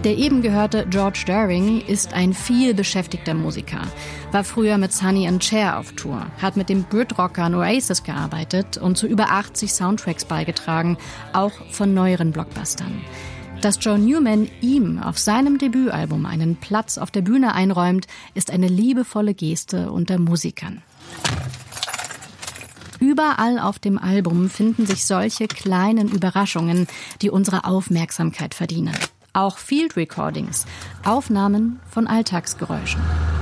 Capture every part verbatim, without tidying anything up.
Der eben gehörte George Doering ist ein vielbeschäftigter Musiker. War früher mit Sonny and Cher auf Tour, hat mit den Brit-Rockern Oasis gearbeitet und zu über achtzig Soundtracks beigetragen, auch von neueren Blockbustern. Dass Joe Newman ihm auf seinem Debütalbum einen Platz auf der Bühne einräumt, ist eine liebevolle Geste unter Musikern. Überall auf dem Album finden sich solche kleinen Überraschungen, die unsere Aufmerksamkeit verdienen. Auch Field Recordings, Aufnahmen von Alltagsgeräuschen.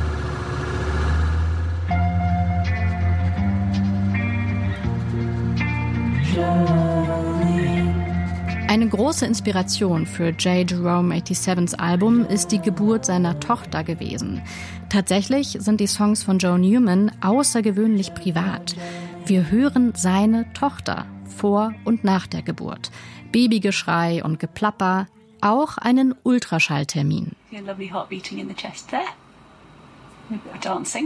Eine große Inspiration für J. Jerome siebenundachtzig's Album ist die Geburt seiner Tochter gewesen. Tatsächlich sind die Songs von Joe Newman außergewöhnlich privat. Wir hören seine Tochter vor und nach der Geburt. Babygeschrei und Geplapper, auch einen Ultraschalltermin. Lovely heart beating in the chest there. A bit of dancing.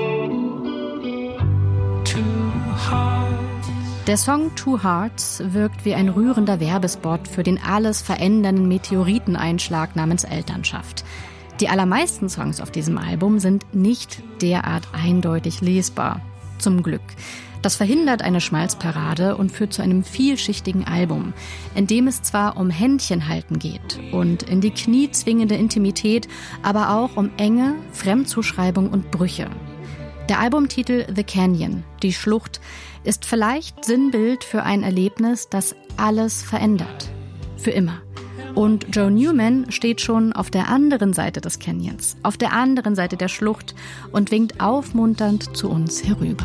Der Song Two Hearts wirkt wie ein rührender Werbespot für den alles verändernden Meteoriteneinschlag namens Elternschaft. Die allermeisten Songs auf diesem Album sind nicht derart eindeutig lesbar. Zum Glück. Das verhindert eine Schmalzparade und führt zu einem vielschichtigen Album, in dem es zwar um Händchenhalten geht und in die Knie zwingende Intimität, aber auch um Enge, Fremdzuschreibung und Brüche. Der Albumtitel The Canyon, die Schlucht, ist vielleicht Sinnbild für ein Erlebnis, das alles verändert. Für immer. Und Joe Newman steht schon auf der anderen Seite des Canyons, auf der anderen Seite der Schlucht und winkt aufmunternd zu uns herüber.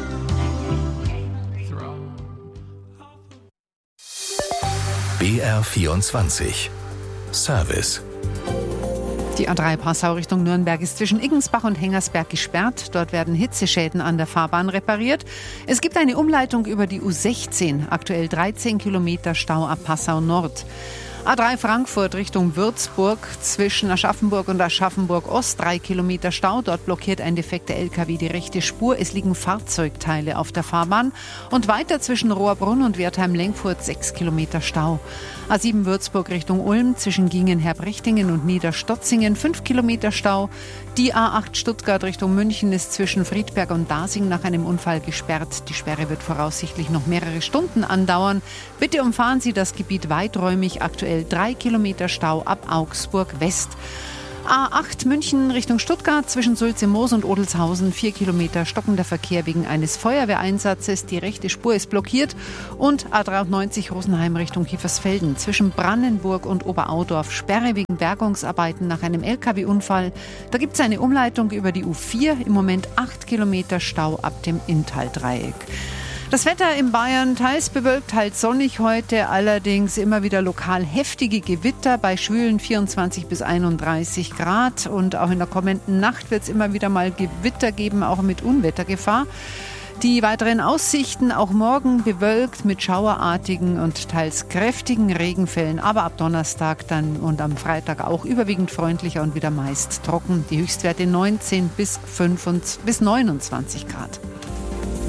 B R vierundzwanzig Service. Die A drei Passau Richtung Nürnberg ist zwischen Iggensbach und Hengersberg gesperrt. Dort werden Hitzeschäden an der Fahrbahn repariert. Es gibt eine Umleitung über die U sechzehn. Aktuell dreizehn Kilometer Stau ab Passau Nord. A drei Frankfurt Richtung Würzburg, zwischen Aschaffenburg und Aschaffenburg Ost, drei Kilometer Stau. Dort blockiert ein defekter L K W die rechte Spur. Es liegen Fahrzeugteile auf der Fahrbahn. Und weiter zwischen Rohrbrunn und Wertheim-Lenkfurt, sechs Kilometer Stau. A sieben Würzburg Richtung Ulm, zwischen Gingen-Herbrichtingen und Niederstotzingen, fünf Kilometer Stau. Die A acht Stuttgart Richtung München ist zwischen Friedberg und Dasing nach einem Unfall gesperrt. Die Sperre wird voraussichtlich noch mehrere Stunden andauern. Bitte umfahren Sie das Gebiet weiträumig. Aktuell drei Kilometer Stau ab Augsburg West. A acht München Richtung Stuttgart, zwischen Sulze-Moos und Odelshausen, vier Kilometer stockender Verkehr wegen eines Feuerwehreinsatzes. Die rechte Spur ist blockiert. Und A dreiundneunzig Rosenheim Richtung Kiefersfelden, zwischen Brannenburg und Oberaudorf, Sperre wegen Bergungsarbeiten nach einem L K W-Unfall. Da gibt es eine Umleitung über die U vier, im Moment acht Kilometer Stau ab dem Inntal-Dreieck. Das Wetter in Bayern teils bewölkt, teils sonnig heute, allerdings immer wieder lokal heftige Gewitter bei schwülen vierundzwanzig bis einunddreißig Grad. Und auch in der kommenden Nacht wird es immer wieder mal Gewitter geben, auch mit Unwettergefahr. Die weiteren Aussichten auch morgen bewölkt mit schauerartigen und teils kräftigen Regenfällen, aber ab Donnerstag dann und am Freitag auch überwiegend freundlicher und wieder meist trocken. Die Höchstwerte neunzehn bis neunundzwanzig Grad.